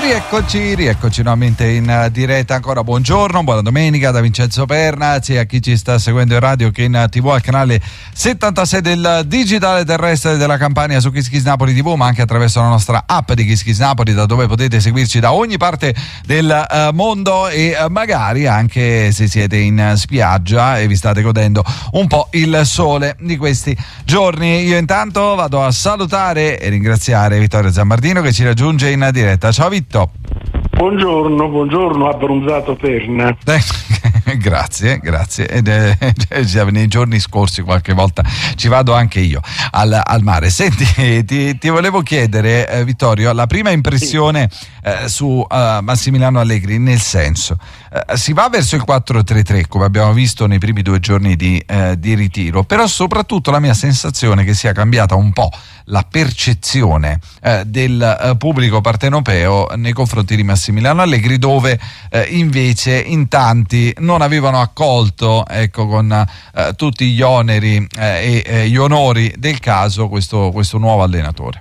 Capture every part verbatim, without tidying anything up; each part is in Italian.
Rieccoci, rieccoci nuovamente in diretta ancora. Buongiorno, buona domenica da Vincenzo Perna, sia a chi ci sta seguendo in radio che in tivù al canale settantasei del digitale terrestre della Campania su Kiss Kiss Napoli tivù, ma anche attraverso la nostra app di Kiss Kiss Napoli, da dove potete seguirci da ogni parte del uh, mondo e uh, magari anche se siete in spiaggia e vi state godendo un po' il sole di questi giorni. Io intanto vado a salutare e ringraziare Vittorio Zammardino che ci raggiunge in diretta. Ciao Vitto. Buongiorno, buongiorno, abbronzato Perna. Grazie, grazie. Ed, eh, nei giorni scorsi qualche volta ci vado anche io al, al mare. Senti, ti, ti volevo chiedere, eh, Vittorio, la prima impressione sì. eh, su uh, Massimiliano Allegri, nel senso, eh, si va verso il quattro tre tre come abbiamo visto nei primi due giorni di, eh, di ritiro, però soprattutto la mia sensazione è che sia cambiata un po' la percezione eh, del eh, pubblico partenopeo nei confronti di Massimiliano Allegri, dove eh, invece in tanti non avevano accolto, ecco, con eh, tutti gli oneri eh, e eh, gli onori del caso questo, questo nuovo allenatore.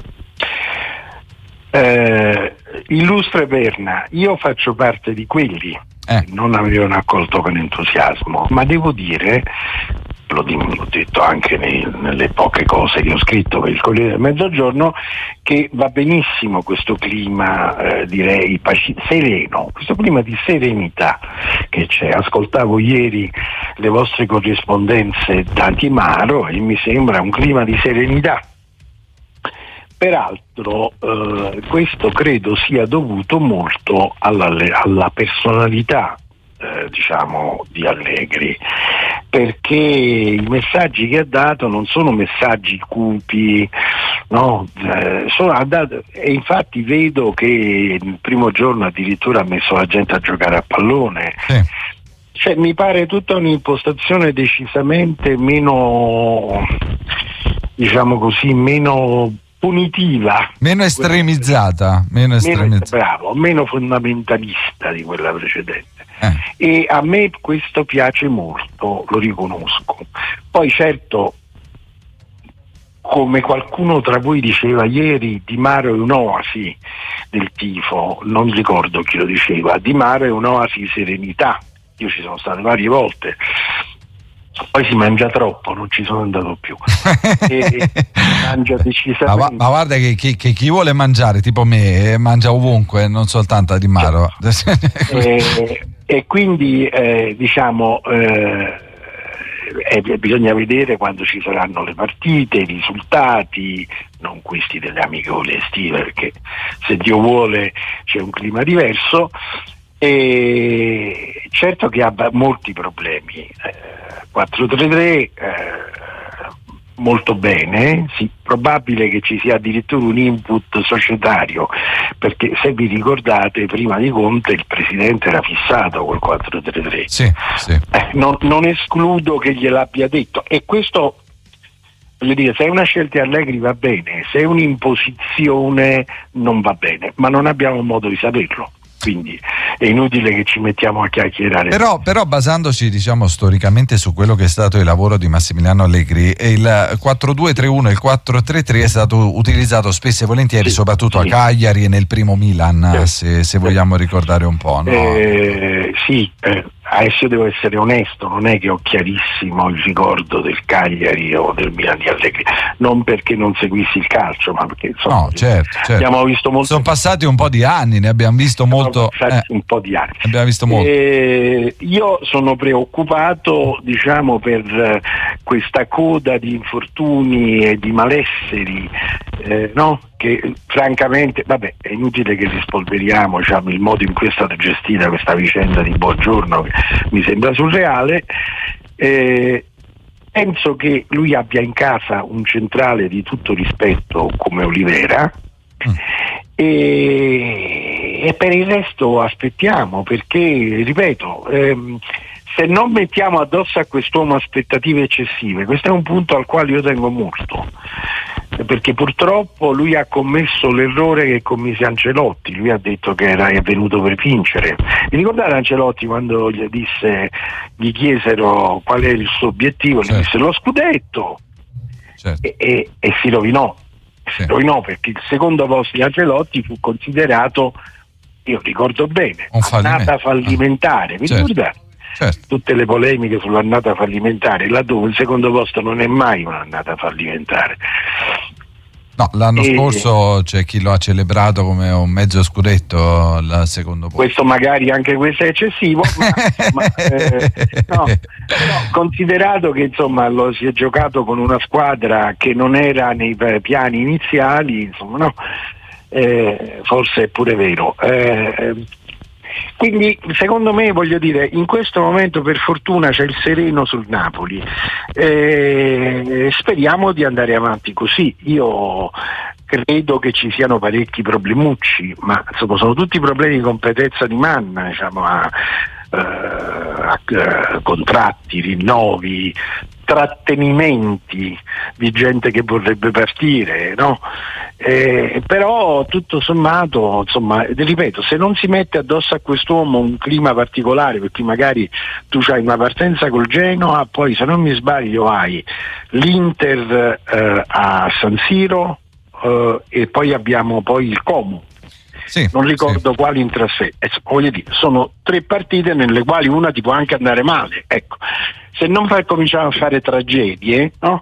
Eh, illustre Perna, io faccio parte di quelli eh. che non avevano accolto con entusiasmo, ma devo dire, l'ho detto anche nei, nelle poche cose che ho scritto per il Corriere del Mezzogiorno, che va benissimo questo clima, eh, direi paci- sereno, questo clima di serenità che c'è. Ascoltavo ieri le vostre corrispondenze da Timaro e mi sembra un clima di serenità. Peraltro eh, questo credo sia dovuto molto alla, alla personalità eh, diciamo di Allegri, perché i messaggi che ha dato non sono messaggi cupi, no? Eh, sono, ha dato, e infatti vedo che il primo giorno addirittura ha messo la gente a giocare a pallone. Sì. Cioè, mi pare tutta un'impostazione decisamente meno, diciamo così, meno punitiva, meno estremizzata, meno estremizzata. Meno, bravo, meno fondamentalista di quella precedente. Eh. E a me questo piace molto, lo riconosco. Poi certo, come qualcuno tra voi diceva ieri, Di Maio è un'oasi del tifo, non ricordo chi lo diceva, Di Maio è un'oasi di serenità, io ci sono stato varie volte. Poi si mangia troppo, non ci sono andato più. E mangia decisamente. Ma, ma guarda che, che, che chi vuole mangiare, tipo me, eh, mangia ovunque, non soltanto a Di Maio. e, e quindi eh, diciamo eh, eh, bisogna vedere quando ci saranno le partite, i risultati, non questi delle amichevoli estive, perché se Dio vuole c'è un clima diverso. E certo che ha molti problemi. eh, quattro tre tre eh, molto bene, sì, probabile che ci sia addirittura un input societario, perché se vi ricordate prima di Conte il presidente era fissato col quattro tre tre. Sì, sì. Eh, non, non escludo che gliel'abbia detto, e questo, voglio dire, se è una scelta Allegri va bene, se è un'imposizione non va bene, ma non abbiamo modo di saperlo. Quindi è inutile che ci mettiamo a chiacchierare. Però, però basandoci, diciamo, storicamente su quello che è stato il lavoro di Massimiliano Allegri, il quattro due tre uno e il quattro tre tre è stato utilizzato spesso e volentieri, sì, soprattutto sì. a Cagliari e nel primo Milan, sì. se, se vogliamo ricordare un po', no? Eh, sì, eh, adesso io devo essere onesto, non è che ho chiarissimo il ricordo del Cagliari o del Milan di Allegri, non perché non seguissi il calcio, ma perché insomma, no, certo, certo. abbiamo visto molto. Sono passati un po' di anni, ne abbiamo visto molto. Eh, un po' di anni. Abbiamo visto molto. Eh, io sono preoccupato, diciamo, per questa coda di infortuni e di malesseri, eh, no? Che francamente, vabbè, è inutile che rispolveriamo, diciamo, il modo in cui è stata gestita questa vicenda di Buongiorno, che mi sembra surreale. Eh, penso che lui abbia in casa un centrale di tutto rispetto come Olivera. Mm. E, e per il resto aspettiamo, perché ripeto, ehm, se non mettiamo addosso a quest'uomo aspettative eccessive, questo è un punto al quale io tengo molto, perché purtroppo lui ha commesso l'errore che commise Ancelotti. Lui ha detto che era è venuto per vincere. Vi ricordate Ancelotti quando gli disse, gli chiesero qual è il suo obiettivo? Certo. Gli disse lo scudetto. Certo. e, e, e si rovinò. sì. rovinò perché il secondo posto di Ancelotti fu considerato, io ricordo bene, un annata fallimentare, vi certo. ricordate? Certo. Tutte le polemiche sull'annata fallimentare, laddove il secondo posto non è mai un'annata fallimentare. No, l'anno e, scorso c'è chi lo ha celebrato come un mezzo scudetto al secondo posto. Questo magari anche questo è eccessivo, ma, insomma, eh, no, no, considerato che insomma lo si è giocato con una squadra che non era nei piani iniziali, insomma, no, eh, forse è pure vero. Eh, Quindi secondo me, voglio dire, in questo momento per fortuna c'è il sereno sul Napoli, eh, speriamo di andare avanti così. Io credo che ci siano parecchi problemucci, ma insomma sono tutti problemi di competenza di Manna, diciamo, a, a, a contratti, rinnovi, trattenimenti di gente che vorrebbe partire, no? Eh, però tutto sommato, insomma, ripeto, se non si mette addosso a quest'uomo un clima particolare, perché magari tu hai una partenza col Genoa, poi se non mi sbaglio hai l'Inter eh, a San Siro eh, e poi abbiamo poi il Como. Sì, non ricordo sì. quali in trasferta, eh, voglio dire, sono tre partite nelle quali una ti può anche andare male, ecco. Se non fai cominciare a fare tragedie, no?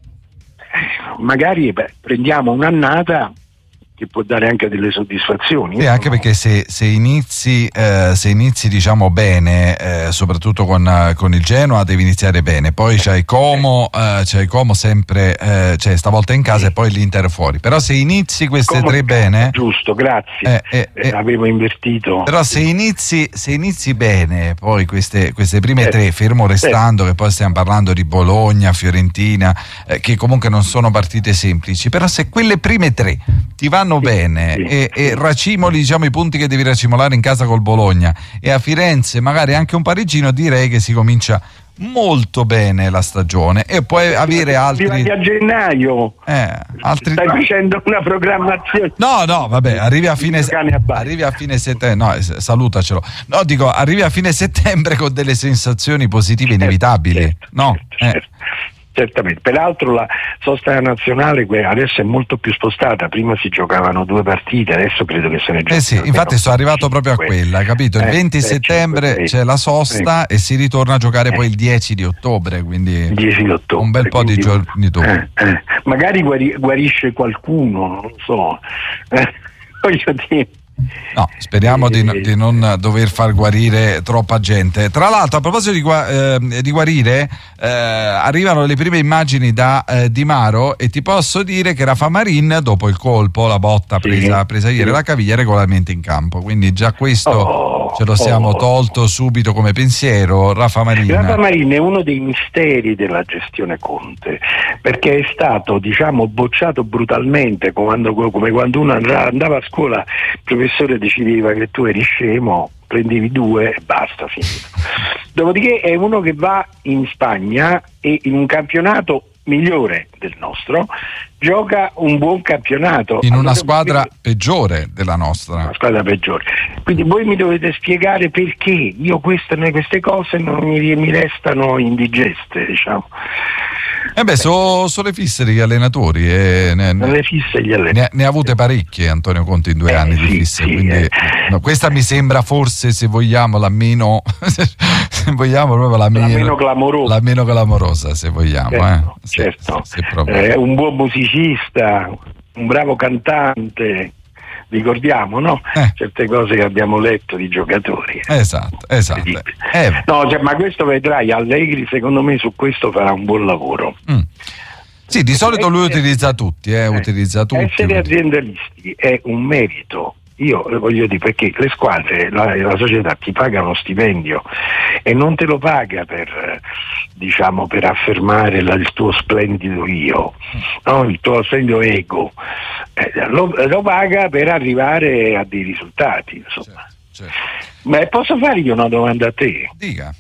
Eh, magari beh, prendiamo un'annata che può dare anche delle soddisfazioni. Sì, anche perché se, se inizi eh, se inizi diciamo bene, eh, soprattutto con, con il Genoa, devi iniziare bene. Poi c'hai Como, eh, c'hai Como sempre, eh, cioè stavolta in casa, sì. E poi l'Inter fuori. Però se inizi queste Como tre bene, giusto, grazie. Eh, eh, eh, avevo invertito. Però se inizi se inizi bene, poi queste, queste prime eh, tre, fermo restando eh. che poi stiamo parlando di Bologna, Fiorentina, eh, che comunque non sono partite semplici. Però se quelle prime tre ti vanno bene sì, e, sì. e racimoli diciamo i punti che devi racimolare in casa col Bologna e a Firenze magari anche un pareggino, direi che si comincia molto bene la stagione e puoi avere altri a gennaio eh, altri... stai facendo una programmazione. No no vabbè, arrivi a fine arrivi a fine settembre, no salutacelo, no dico arrivi a fine settembre con delle sensazioni positive certo, inevitabili certo, no certo, eh. certo. Certamente, peraltro la sosta nazionale adesso è molto più spostata, prima si giocavano due partite, adesso credo che se ne giochino. Eh sì, infatti sono arrivato proprio a quella, capito? Il eh, venti settembre eh, c'è la sosta eh. e si ritorna a giocare eh. poi il dieci di ottobre, quindi dieci di ottobre, un bel po' quindi, di giorni dopo. Eh, eh. Magari guari, guarisce qualcuno, non so, eh, voglio dire. No, speriamo di, di non dover far guarire troppa gente. Tra l'altro, a proposito di, eh, di guarire, eh, arrivano le prime immagini da eh, Di Maro e ti posso dire che Rafa Marin, dopo il colpo, la botta presa, sì, presa ieri, sì. la caviglia, è regolarmente in campo. Quindi già questo oh, ce lo siamo oh. tolto subito come pensiero. Rafa Marin. Rafa Marin è uno dei misteri della gestione Conte, perché è stato, diciamo, bocciato brutalmente quando, come quando uno andava a scuola, il professore decideva che tu eri scemo, prendevi due e basta, finito. Dopodiché è uno che va in Spagna e in un campionato migliore del nostro gioca un buon campionato in una allora, squadra mi... peggiore della nostra, una squadra peggiore. Quindi voi mi dovete spiegare perché io queste, queste cose non mi, mi restano indigeste, diciamo. Eh beh, sono so le fisse degli allenatori e ne, le fisse gli allenatori. Ne, ne ha avute parecchie Antonio Conte in due eh, anni sì, di fisse, sì, quindi eh. no, questa mi sembra forse, se vogliamo, la meno se vogliamo proprio la meno, la meno clamorosa, la meno clamorosa se vogliamo, certo, eh. certo. Se, se proprio... eh, un buon musicista, un bravo cantante, ricordiamo, no? Eh. Certe cose che abbiamo letto di giocatori. Esatto, esatto. Eh. No, cioè, ma questo vedrai, Allegri secondo me su questo farà un buon lavoro. Mm. Sì, di solito lui utilizza tutti, eh, utilizza tutti. Essere aziendalisti è un merito. Io voglio dire, perché le squadre, la, la società ti paga uno stipendio e non te lo paga per, diciamo, per affermare la, il tuo splendido io, no? Il tuo splendido ego, eh, lo, lo paga per arrivare a dei risultati, insomma. Certo, certo. Ma posso fare io una domanda a te? Dica.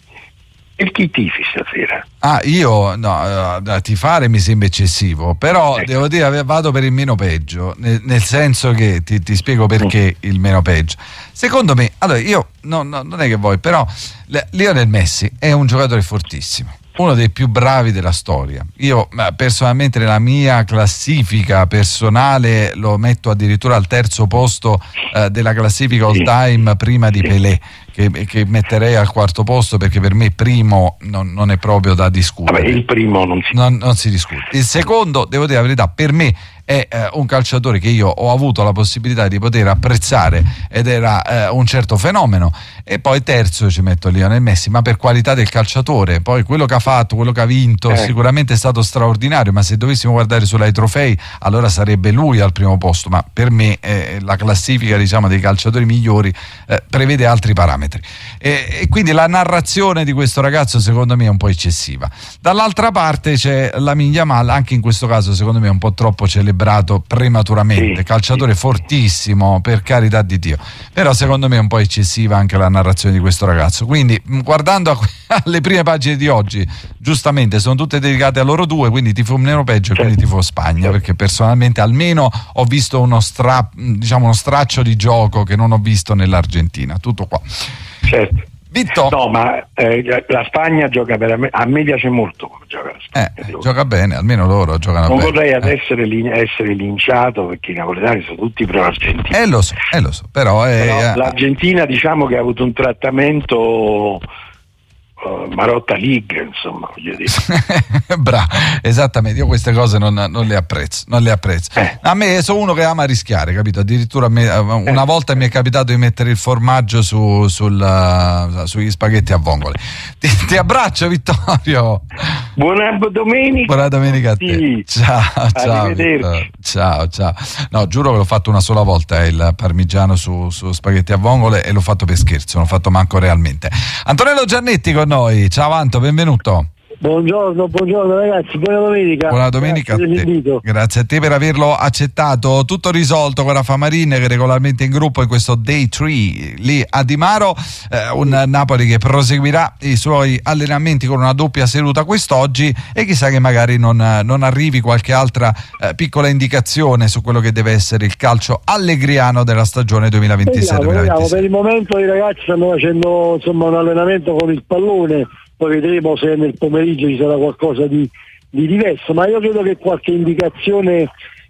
E chi tifi stasera? Ah, io no, da tifare mi sembra eccessivo, però ecco. Devo dire vado per il meno peggio, nel, nel senso che ti, ti spiego perché mm. il meno peggio. Secondo me, allora io no, no, non è che voi, però Lionel Messi è un giocatore fortissimo, uno dei più bravi della storia. Io personalmente nella mia classifica personale lo metto addirittura al terzo posto eh, della classifica all time, prima di Pelé, che, che metterei al quarto posto, perché per me primo non, non è proprio da discutere. Vabbè, il primo non si... Non, non si discute. Il secondo, devo dire la verità, per me è eh, un calciatore che io ho avuto la possibilità di poter apprezzare ed era eh, un certo fenomeno. E poi terzo ci metto Lionel Messi, ma per qualità del calciatore. Poi quello che ha fatto, quello che ha vinto eh. sicuramente è stato straordinario, ma se dovessimo guardare sull'ai trofei allora sarebbe lui al primo posto, ma per me eh, la classifica, diciamo, dei calciatori migliori eh, prevede altri parametri e, e quindi la narrazione di questo ragazzo secondo me è un po' eccessiva. Dall'altra parte c'è Lamine Yamal, anche in questo caso secondo me è un po' troppo celebrato prematuramente, sì, calciatore sì. fortissimo, per carità di Dio, però secondo me è un po' eccessiva anche la narrazione di questo ragazzo. Quindi guardando a, alle prime pagine di oggi, giustamente sono tutte dedicate a loro due, quindi tifo meno peggio e quindi tifo Spagna, perché personalmente almeno ho visto uno, stra, diciamo uno straccio di gioco che non ho visto nell'Argentina. Tutto qua. Certo. Vitto. No, ma eh, la Spagna gioca veramente, a me piace molto come gioca la Spagna. Eh, gioca bene, almeno loro giocano non bene. Non vorrei eh. essere, lin- essere linciato, perché i napoletani sono tutti pro-argentini. Eh lo so, eh lo so, però, eh, però eh, l'Argentina diciamo che ha avuto un trattamento uh, Marotta League, insomma, voglio dire. Bravo, esattamente, io queste cose non, non le apprezzo, non le apprezzo. Eh. A me sono uno che ama rischiare, capito? Addirittura me, una eh. volta mi è capitato di mettere il formaggio su, sul, uh, sugli spaghetti a vongole. Ti, ti abbraccio, Vittorio. Buona domenica. Buona domenica a te. Sì. Ciao, ciao, ciao, ciao. No, giuro che l'ho fatto una sola volta, il parmigiano su, su spaghetti a vongole, e l'ho fatto per scherzo, non l'ho fatto manco realmente. Antonello Giannetti con noi. Ciao Anto, benvenuto. Buongiorno, buongiorno ragazzi, buona domenica. Buona domenica Grazie a te. Grazie a te per averlo accettato. Tutto risolto con Rafa Marin, che regolarmente in gruppo in questo day tre lì a Di Maro, eh, un Napoli che proseguirà i suoi allenamenti con una doppia seduta quest'oggi, e chissà che magari non, non arrivi qualche altra eh, piccola indicazione su quello che deve essere il calcio allegriano della stagione duemilaventisei duemilaventisette. Per il momento i ragazzi stanno facendo, insomma, un allenamento con il pallone. Poi vedremo se nel pomeriggio ci sarà qualcosa di, di diverso, ma io credo che qualche indicazione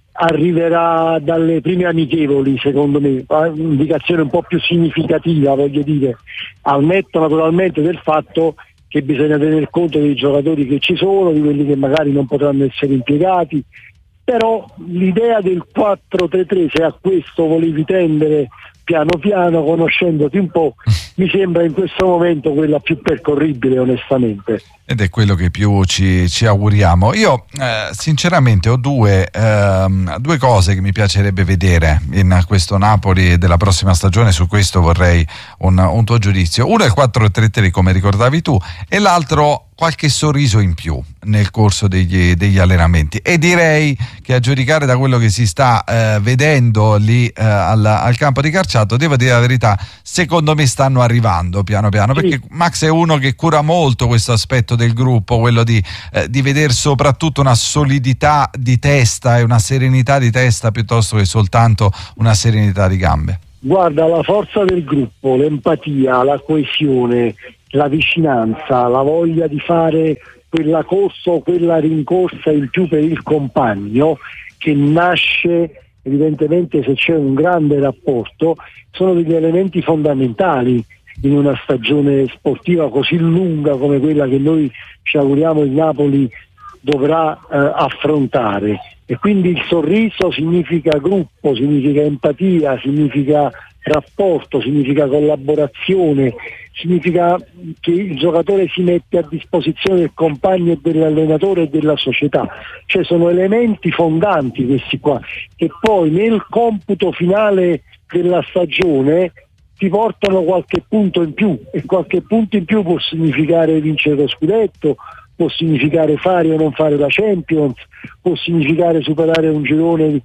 arriverà dalle prime amichevoli, secondo me, un'indicazione un po' più significativa, voglio dire, al netto naturalmente del fatto che bisogna tener conto dei giocatori che ci sono, di quelli che magari non potranno essere impiegati, però l'idea del quattro tre tre, se a questo volevi tendere piano piano, conoscendoti un po', mi sembra in questo momento quella più percorribile, onestamente. Ed è quello che più ci, ci auguriamo. Io eh, sinceramente ho due, ehm, due cose che mi piacerebbe vedere in questo Napoli della prossima stagione, su questo vorrei un, un tuo giudizio. Uno è il quattro tre tre, come ricordavi tu, e l'altro qualche sorriso in più nel corso degli, degli allenamenti, e direi che, a giudicare da quello che si sta eh, vedendo lì eh, al, al campo di calciato, devo dire la verità, secondo me stanno arrivando piano piano, perché sì. Max è uno che cura molto questo aspetto del gruppo, quello di, eh, di vedere soprattutto una solidità di testa e una serenità di testa piuttosto che soltanto una serenità di gambe. Guarda, la forza del gruppo, l'empatia, la coesione, la vicinanza, la voglia di fare quella corsa o quella rincorsa in più per il compagno, che nasce evidentemente se c'è un grande rapporto, sono degli elementi fondamentali in una stagione sportiva così lunga come quella che noi ci auguriamo il Napoli dovrà eh, affrontare. E quindi il sorriso significa gruppo, significa empatia, significa rapporto, significa collaborazione, significa che il giocatore si mette a disposizione del compagno e dell'allenatore e della società. Cioè sono elementi fondanti questi qua, che poi nel computo finale della stagione ti portano qualche punto in più, e qualche punto in più può significare vincere lo scudetto, può significare fare o non fare la Champions, può significare superare un girone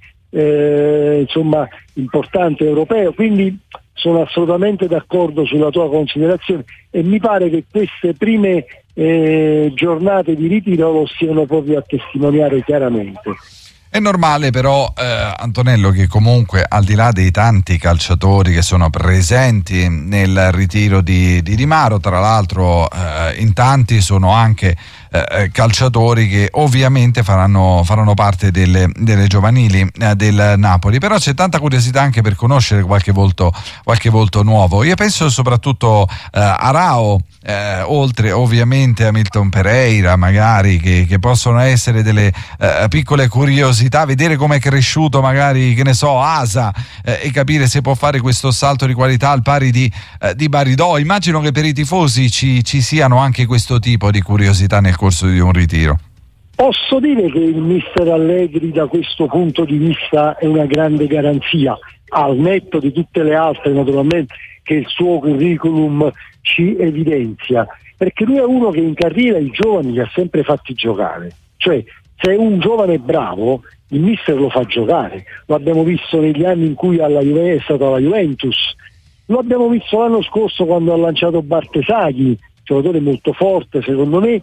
eh, insomma importante europeo. Quindi sono assolutamente d'accordo sulla tua considerazione, e mi pare che queste prime eh, giornate di ritiro lo stiano proprio a testimoniare chiaramente. È normale però, eh, Antonello, che comunque, al di là dei tanti calciatori che sono presenti nel ritiro di, di Di Maro, tra l'altro eh, in tanti sono anche eh, calciatori che ovviamente faranno, faranno parte delle, delle giovanili eh, del Napoli, però c'è tanta curiosità anche per conoscere qualche volto, qualche volto nuovo. Io penso soprattutto eh, a Rao, eh, oltre ovviamente a Milton Pereira magari, che, che possono essere delle eh, piccole curiosità, vedere come è cresciuto magari, che ne so, Asa, eh, e capire se può fare questo salto di qualità al pari di, eh, di Baridò. Immagino che per i tifosi ci, ci siano anche questo tipo di curiosità nel corso di un ritiro. Posso dire che il mister Allegri da questo punto di vista è una grande garanzia, al netto di tutte le altre naturalmente che il suo curriculum ci evidenzia, perché lui è uno che in carriera i giovani li ha sempre fatti giocare, cioè se è un giovane bravo il mister lo fa giocare, lo abbiamo visto negli anni in cui alla Juve è stato alla Juventus, lo abbiamo visto l'anno scorso quando ha lanciato Bartesaghi, giocatore molto forte secondo me,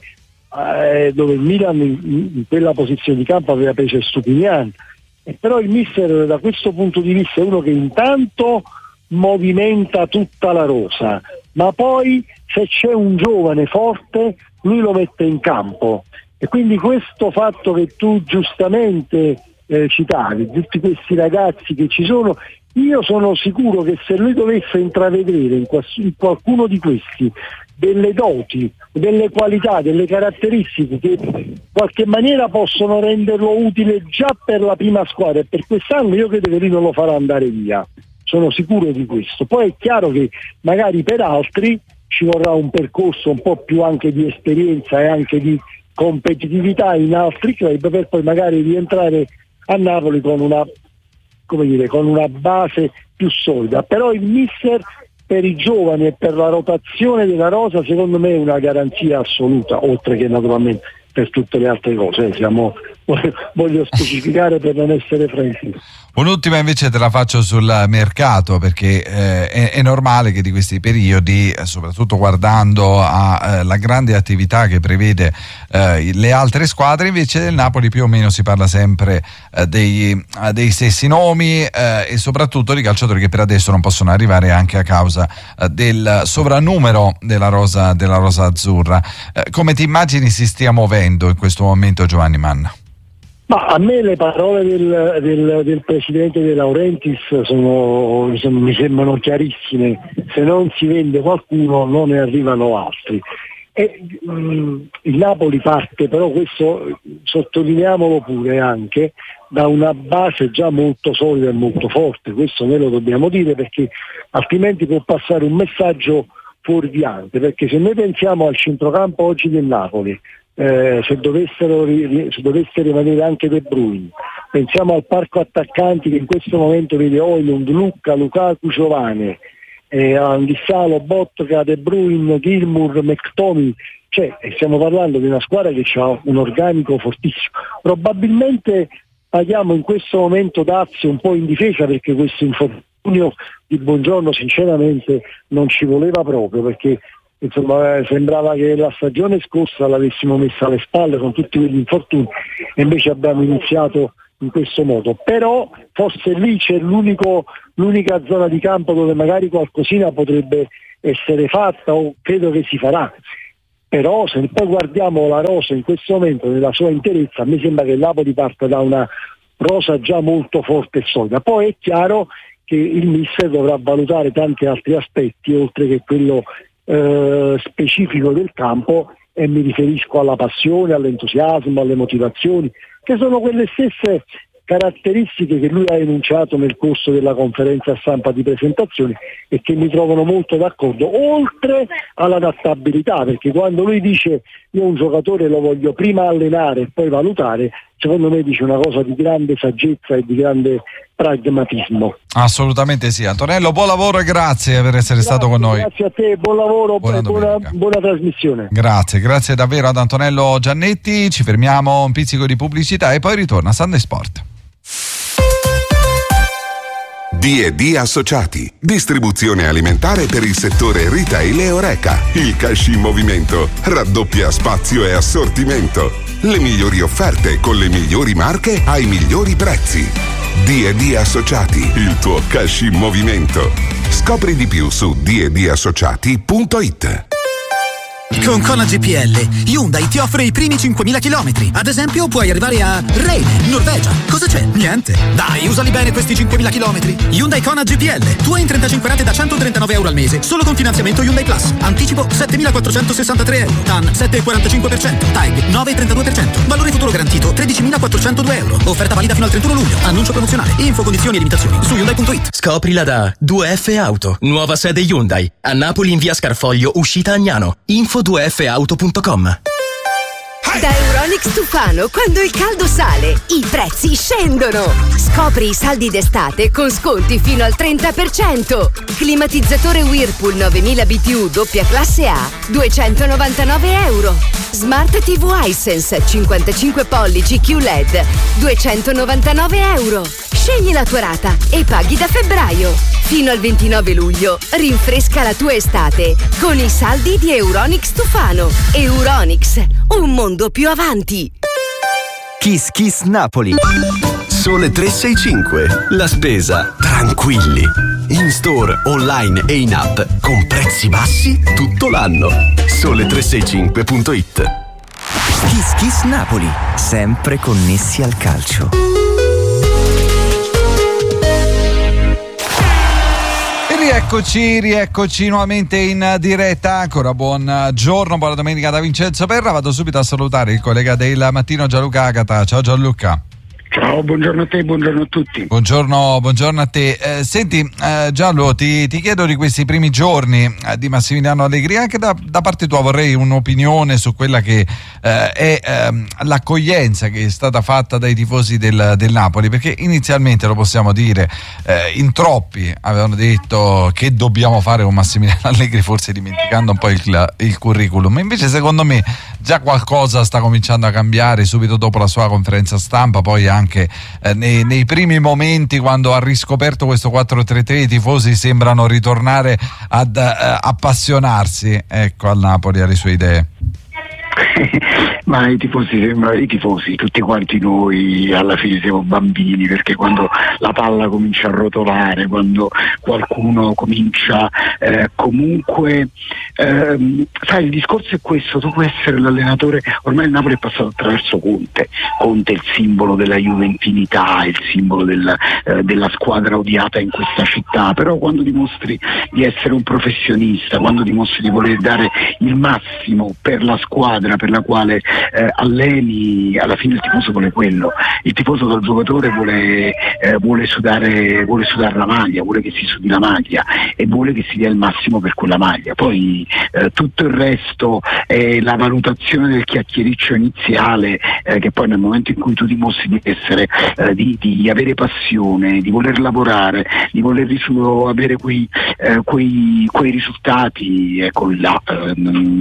eh, dove il Milan in, in quella posizione di campo aveva preso Stupinian, e però il mister da questo punto di vista è uno che intanto movimenta tutta la rosa, ma poi se c'è un giovane forte lui lo mette in campo, e quindi questo fatto che tu giustamente eh, citavi, tutti questi ragazzi che ci sono, io sono sicuro che se lui dovesse intravedere in, quals- in qualcuno di questi delle doti, delle qualità, delle caratteristiche che in qualche maniera possono renderlo utile già per la prima squadra e per quest'anno, io credo che lui non lo farà andare via, sono sicuro di questo. Poi è chiaro che magari per altri ci vorrà un percorso un po' più anche di esperienza e anche di competitività in altri club per poi magari rientrare a Napoli con una, come dire, con una base più solida. Però il mister per i giovani e per la rotazione della rosa secondo me è una garanzia assoluta, oltre che naturalmente per tutte le altre cose, siamo, voglio specificare per non essere fraintesi. Un'ultima invece te la faccio sul mercato, perché eh, è, è normale che di questi periodi, eh, soprattutto guardando alla eh, grande attività che prevede eh, le altre squadre, invece del Napoli più o meno si parla sempre eh, dei, eh, dei stessi nomi eh, e soprattutto di calciatori che per adesso non possono arrivare anche a causa eh, del sovrannumero della rosa, della rosa azzurra. Eh, come ti immagini si stia muovendo in questo momento Giovanni Manna? Ma a me le parole del, del, del presidente De Laurentiis sono, sono, mi sembrano chiarissime: se non si vende qualcuno non ne arrivano altri. E, mh, il Napoli parte, però questo sottolineiamolo pure, anche da una base già molto solida e molto forte, questo noi lo dobbiamo dire, perché altrimenti può passare un messaggio fuorviante, perché se noi pensiamo al centrocampo oggi del Napoli, Eh, se dovessero se dovesse rimanere anche De Bruyne, pensiamo al parco attaccanti che in questo momento vede Højlund, Lucca, Lukaku, Giovane, eh, Andissalo, Botka, De Bruyne, Gilmour, McTominay, cioè stiamo parlando di una squadra che ha un organico fortissimo. Probabilmente paghiamo in questo momento dazio un po' in difesa, perché questo infortunio di Buongiorno sinceramente non ci voleva proprio, perché insomma sembrava che la stagione scorsa l'avessimo messa alle spalle con tutti quegli infortuni e invece abbiamo iniziato in questo modo. Però forse lì c'è l'unico, l'unica zona di campo dove magari qualcosina potrebbe essere fatta, o credo che si farà. Però se poi guardiamo la rosa in questo momento nella sua interezza, a me sembra che il Napoli parta da una rosa già molto forte e solida. Poi è chiaro che il mister dovrà valutare tanti altri aspetti oltre che quello Eh, specifico del campo, e mi riferisco alla passione, all'entusiasmo, alle motivazioni, che sono quelle stesse caratteristiche che lui ha enunciato nel corso della conferenza stampa di presentazione e che mi trovano molto d'accordo, oltre all'adattabilità, perché quando lui dice io un giocatore lo voglio prima allenare e poi valutare, secondo me dice una cosa di grande saggezza e di grande pragmatismo. Assolutamente sì. Antonello, buon lavoro e grazie per essere grazie, stato con noi. Grazie a te, buon lavoro buona, e buona, buona trasmissione. Grazie, grazie davvero ad Antonello Giannetti. Ci fermiamo un pizzico di pubblicità e poi ritorna Sunday Sport. D e D Associati, distribuzione alimentare per il settore retail e Horeca. Il cash in movimento raddoppia spazio e assortimento. Le migliori offerte con le migliori marche ai migliori prezzi. D e D Associati, il tuo cash in movimento. Scopri di più su d e d associati punto it. Con Kona G P L, Hyundai ti offre i primi cinquemila chilometri. Ad esempio, puoi arrivare a Rheine, Norvegia. Cosa c'è? Niente. Dai, usali bene questi cinquemila chilometri. Hyundai Kona G P L, tu hai in trentacinque rate da centotrentanove euro al mese, solo con finanziamento Hyundai Plus. Anticipo settemilaquattrocentosessantatré euro, T A N sette virgola quarantacinque per cento, T A G nove virgola trentadue per cento. Valore futuro garantito tredicimilaquattrocentodue euro. Offerta valida fino al trentuno luglio. Annuncio promozionale. Info, condizioni e limitazioni su Hyundai punto it. Scoprila da due F Auto, nuova sede Hyundai, a Napoli in via Scarfoglio, uscita Agnano. Info due F auto punto com. Da Euronics Tufano, quando il caldo sale, i prezzi scendono. Scopri i saldi d'estate con sconti fino al trenta per cento. Climatizzatore Whirlpool novemila B T U doppia classe A, duecentonovantanove euro. Smart T V iSense cinquantacinque pollici Q L E D, duecentonovantanove euro. Scegli la tua rata e paghi da febbraio. Fino al ventinove luglio, rinfresca la tua estate con i saldi di Euronics Tufano. Euronics, un mondo più avanti. Kiss Kiss Napoli. Sole tre sei cinque. La spesa tranquilli. In store, online e in app con prezzi bassi tutto l'anno. Sole tre sei cinque punto it. Kiss Kiss Napoli, sempre connessi al calcio. Rieccoci, rieccoci nuovamente in diretta. Ancora buongiorno, buona domenica da Vincenzo Perra. Vado subito a salutare il collega del mattino Gianluca Agata. Ciao Gianluca. Ciao, buongiorno a te, buongiorno a tutti. Buongiorno, buongiorno a te. Eh, senti, eh, Gianlu, ti, ti chiedo di questi primi giorni eh, di Massimiliano Allegri, anche da, da parte tua vorrei un'opinione su quella che eh, è eh, l'accoglienza che è stata fatta dai tifosi del, del Napoli, perché inizialmente, lo possiamo dire, eh, in troppi avevano detto che dobbiamo fare con Massimiliano Allegri, forse dimenticando un po' il, il curriculum, invece secondo me già qualcosa sta cominciando a cambiare subito dopo la sua conferenza stampa, poi anche anche eh, nei, nei primi momenti, quando ha riscoperto questo quattro tre tre, i tifosi sembrano ritornare ad eh, appassionarsi, ecco, al Napoli, alle sue idee. Ma i tifosi sembra i tifosi, tutti quanti noi alla fine siamo bambini, perché quando la palla comincia a rotolare, quando qualcuno comincia eh, comunque ehm, sai, il discorso è questo: tu puoi essere l'allenatore, ormai il Napoli è passato attraverso Conte, Conte è il simbolo della juventinità, il simbolo del, eh, della squadra odiata in questa città, però quando dimostri di essere un professionista, quando dimostri di voler dare il massimo per la squadra per la quale eh, alleni, alla fine il tifoso vuole quello, il tifoso dal giocatore vuole, eh, vuole sudare vuole sudare la maglia, vuole che si sudi la maglia e vuole che si dia il massimo per quella maglia. Poi eh, tutto il resto è la valutazione del chiacchiericcio iniziale, eh, che poi nel momento in cui tu dimostri di essere eh, di, di avere passione, di voler lavorare, di voler risu- avere quei, eh, quei, quei risultati, ecco là eh,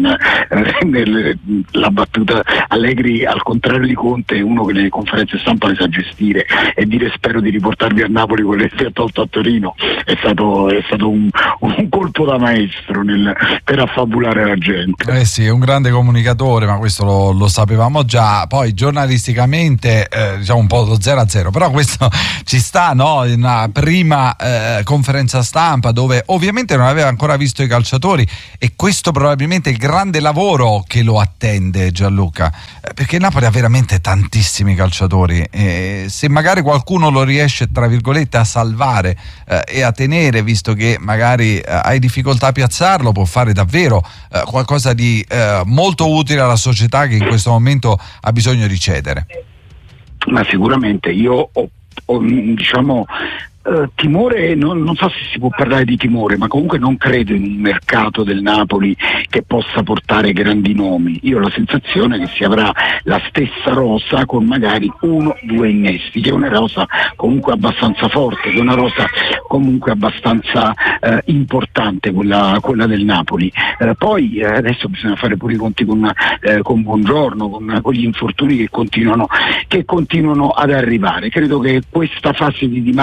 nel, la battuta Allegri, al contrario di Conte, è uno che le conferenze stampa le sa gestire, e dire spero di riportarvi a Napoli quello che si è tolto a Torino è stato, è stato un, un colpo da maestro nel, per affabulare la gente. Eh sì, è un grande comunicatore, ma questo lo, lo sapevamo già. Poi giornalisticamente eh, diciamo un po' lo zero a zero, però questo ci sta, no? In una prima eh, conferenza stampa dove ovviamente non aveva ancora visto i calciatori, e questo probabilmente è il grande lavoro che lo attende, Gianluca, eh, perché il Napoli ha veramente tantissimi calciatori, e se magari qualcuno lo riesce tra virgolette a salvare eh, e a tenere, visto che magari eh, hai difficoltà a piazzarlo, può fare davvero eh, qualcosa di eh, molto utile alla società che in questo momento ha bisogno di cedere. Ma sicuramente io ho, ho diciamo Uh, timore, non, non so se si può parlare di timore, ma comunque non credo in un mercato del Napoli che possa portare grandi nomi. Io ho la sensazione che si avrà la stessa rosa con magari uno, due innesti, che è una rosa comunque abbastanza forte, che è una rosa comunque abbastanza uh, importante, quella, quella del Napoli. Uh, poi uh, adesso bisogna fare pure i conti con, uh, con Buongiorno, con, con gli infortuni che continuano, che continuano ad arrivare. Credo che questa fase di Di Maro serve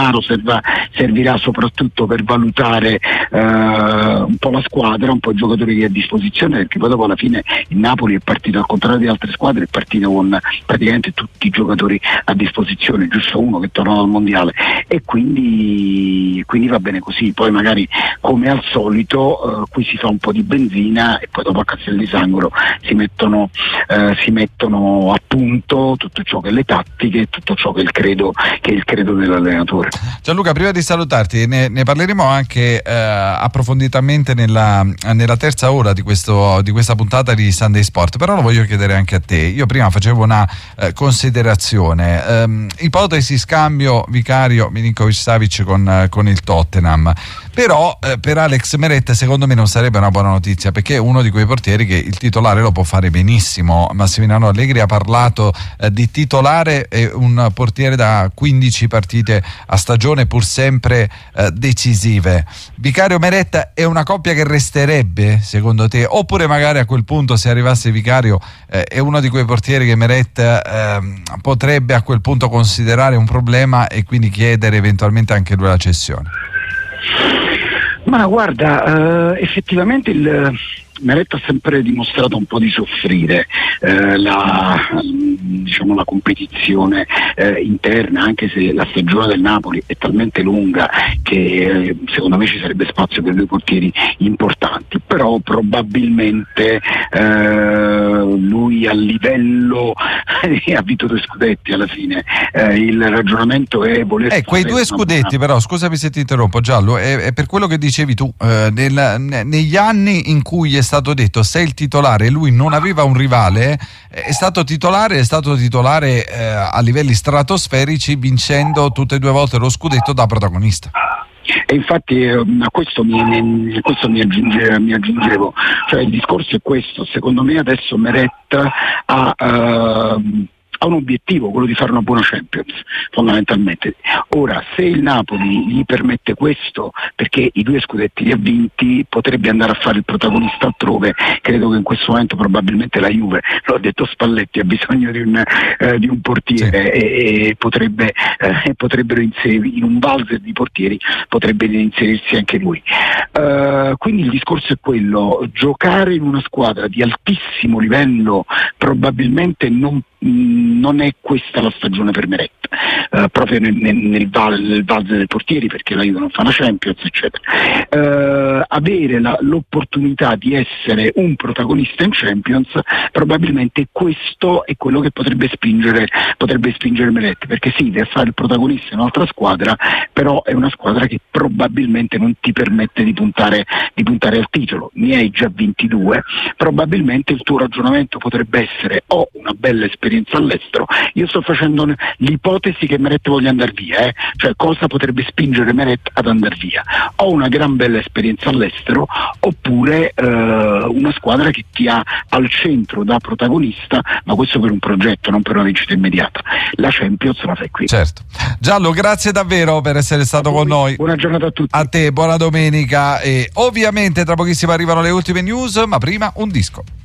cosa servirà soprattutto per valutare eh, un po' la squadra, un po' i giocatori che ha a disposizione, perché poi dopo alla fine il Napoli è partito, al contrario di altre squadre, è partito con praticamente tutti i giocatori a disposizione, giusto uno che torna dal mondiale, e quindi, quindi va bene così. Poi magari come al solito eh, qui si fa un po' di benzina e poi dopo a Castel di Sangro si mettono, eh, si mettono a punto tutto ciò che è le tattiche, tutto ciò che è il credo, che è il credo dell'allenatore. Gianluca, prima di salutarti ne, ne parleremo anche eh, approfonditamente nella, nella terza ora di, questo, di questa puntata di Sunday Sport, però lo voglio chiedere anche a te. Io prima facevo una eh, considerazione, ehm, ipotesi scambio Vicario Milinkovic-Savic con, con il Tottenham, però eh, per Alex Meret secondo me non sarebbe una buona notizia, perché è uno di quei portieri che il titolare lo può fare benissimo. Massimiliano Allegri ha parlato eh, di titolare e un portiere da quindici partite a stagione, pur sempre eh, decisive. Vicario Meret è una coppia che resterebbe secondo te, oppure magari a quel punto, se arrivasse Vicario, eh, è uno di quei portieri che Meret eh, potrebbe a quel punto considerare un problema e quindi chiedere eventualmente anche lui la cessione? Ma guarda, eh, effettivamente il Meret ha sempre dimostrato un po' di soffrire eh, la, diciamo, la competizione eh, interna, anche se la stagione del Napoli è talmente lunga che eh, secondo me ci sarebbe spazio per due portieri importanti, però probabilmente eh, lui a livello ha vinto due scudetti alla fine, eh, il ragionamento è voler eh, quei due scudetti buona... però scusami se ti interrompo Giallo, è, è per quello che dicevi tu, eh, nel, ne, negli anni in cui è stato detto sei il titolare e lui non aveva un rivale, è stato titolare, è stato titolare eh, a livelli stratosferici, vincendo tutte e due volte lo scudetto da protagonista. E infatti eh, a questo, mi, mi, questo mi, aggiunge, mi aggiungevo, cioè il discorso è questo: secondo me adesso Meret ha uh, ha un obiettivo, quello di fare una buona Champions, fondamentalmente. Ora, se il Napoli gli permette questo, perché i due scudetti li ha vinti, potrebbe andare a fare il protagonista altrove. Credo che in questo momento probabilmente la Juve, lo ha detto Spalletti, ha bisogno di un, eh, di un portiere, sì. e, e potrebbe, eh, potrebbero inserire in un valzer di portieri, potrebbe inserirsi anche lui. Uh, quindi il discorso è quello: giocare in una squadra di altissimo livello probabilmente non non è questa la stagione per Meret, uh, proprio nel, nel, nel, val, nel valzer dei portieri, perché la Juve non fa una Champions, eccetera. Uh, avere la, l'opportunità di essere un protagonista in Champions, probabilmente questo è quello che potrebbe spingere potrebbe spingere Meret, perché sì, deve fare il protagonista in un'altra squadra, però è una squadra che probabilmente non ti permette di puntare, di puntare al titolo. Ne hai già ventidue, probabilmente il tuo ragionamento potrebbe essere o una bella esperienza all'estero. Io sto facendo l'ipotesi che Meret voglia andare via, eh? Cioè cosa potrebbe spingere Meret ad andare via: o una gran bella esperienza all'estero, oppure eh, una squadra che ti ha al centro da protagonista, ma questo per un progetto, non per una vincita immediata. La Champions la fai qui. Certo. Giallo, grazie davvero per essere stato con noi. Buona giornata a tutti. A te, buona domenica, e ovviamente tra pochissimo arrivano le ultime news, ma prima un disco.